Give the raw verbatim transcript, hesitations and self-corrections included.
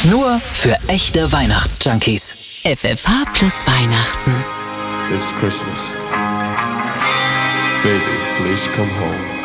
Nur für echte Weihnachtsjunkies. F F H plus Weihnachten. It's Christmas. Baby, please come home.